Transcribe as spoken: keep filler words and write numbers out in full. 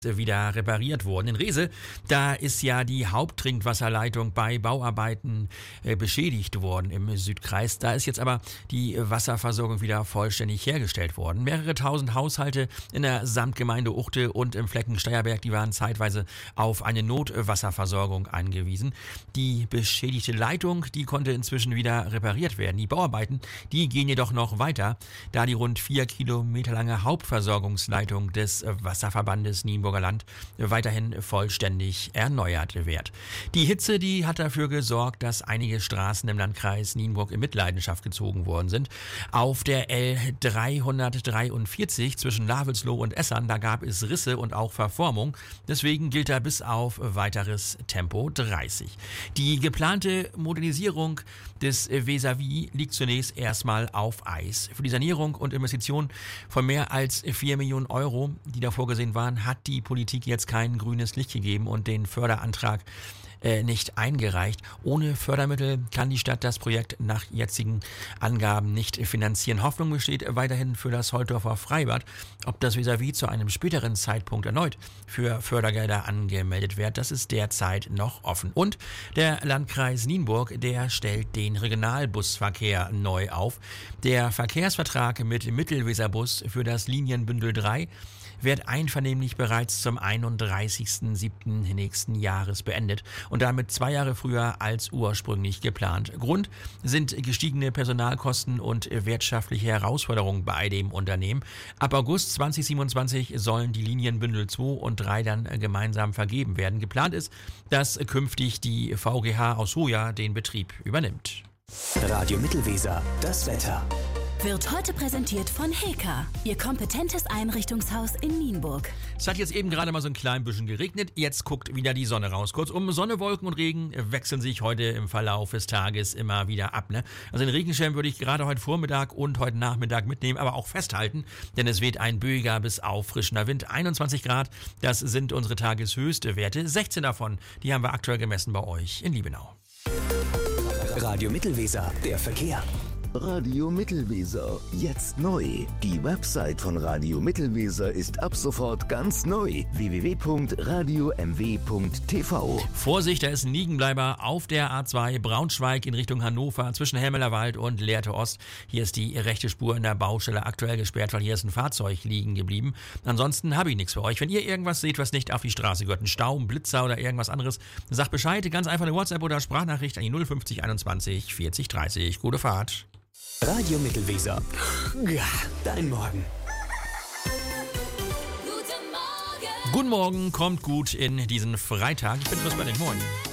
wieder repariert worden. In Reese, da ist ja die Haupttrinkwasserleitung bei Bauarbeiten äh, beschädigt worden im Südkreis. Da ist jetzt aber die Wasserversorgung wieder vollständig hergestellt worden. Mehrere tausend Haushalte in der Samtgemeinde Uchte und im Flecken Steierberg, die waren zeitweise auf eine Notwasserversorgung angewiesen. Die beschädigte Leitung, die konnte inzwischen wieder repariert werden. Die Bauarbeiten, die gehen jedoch noch weiter, da die rund vier Kilometer lange Hauptversorgungsleitung des Wasserverbandes Nienburger Land weiterhin vollständig erneuert wird. Die Hitze, die hat dafür gesorgt, dass einige Straßen im Landkreis Nienburg in Mitleidenschaft gezogen worden sind. Auf der L dreihundertdreiundvierzig zwischen Lavelsloh und Essern, da gab es Risse und auch Verformung. Deswegen gilt da bis auf weiteres Tempo dreißig. Die geplante Modernisierung des Vis-à-vis liegt zunächst erstmal auf Eis. Für die Sanierung und Investition von mehr als vier Millionen Euro, die da vorgesehen waren, hat die Politik jetzt kein grünes Licht gegeben und den Förderantrag äh, nicht eingereicht. Ohne Fördermittel kann die Stadt das Projekt nach jetzigen Angaben nicht finanzieren. Hoffnung besteht weiterhin für das Holtorfer Freibad. Ob das Vis-à-vis zu einem späteren Zeitpunkt erneut für Fördergelder angemeldet wird, das ist derzeit noch offen. Und der Landkreis Nienburg, der stellt den Regionalbusverkehr neu auf. Der Verkehrsvertrag mit Mittelweserbus für das Linienbündel drei wird einvernehmlich bereits zum einunddreißigsten siebten nächsten Jahres beendet und damit zwei Jahre früher als ursprünglich geplant. Grund sind gestiegene Personalkosten und wirtschaftliche Herausforderungen bei dem Unternehmen. Ab August zweitausendsiebenundzwanzig sollen die Linienbündel zwei und drei dann gemeinsam vergeben werden. Geplant ist, dass künftig die V G H aus Hoya den Betrieb übernimmt. Radio Mittelweser, das Wetter. Wird heute präsentiert von Heka, Ihr kompetentes Einrichtungshaus in Nienburg. Es hat jetzt eben gerade mal so ein klein bisschen geregnet, jetzt guckt wieder die Sonne raus. Kurzum, Sonne, Wolken und Regen wechseln sich heute im Verlauf des Tages immer wieder ab. Ne? Also den Regenschirm würde ich gerade heute Vormittag und heute Nachmittag mitnehmen, aber auch festhalten, denn es weht ein böiger bis auffrischender Wind. einundzwanzig Grad, das sind unsere tageshöchste Werte. sechzehn davon, die haben wir aktuell gemessen bei euch in Liebenau. Radio Mittelweser, der Verkehr. Radio Mittelweser, jetzt neu. Die Website von Radio Mittelweser ist ab sofort ganz neu. w w w punkt radio m w punkt t v. Vorsicht, da ist ein Liegenbleiber auf der A zwei Braunschweig in Richtung Hannover zwischen Helmeler Wald und Lehrte Ost. Hier ist die rechte Spur in der Baustelle aktuell gesperrt, weil hier ist ein Fahrzeug liegen geblieben. Ansonsten habe ich nichts für euch. Wenn ihr irgendwas seht, was nicht auf die Straße gehört, ein Stau, ein Blitzer oder irgendwas anderes, sagt Bescheid. Ganz einfach eine WhatsApp oder Sprachnachricht an die null fünfzig einundzwanzig vierzig dreißig. Gute Fahrt. Radio Mittelweser. Ja, dein Morgen. Guten Morgen, kommt gut in diesen Freitag. Ich bin Chris Benning. Moin.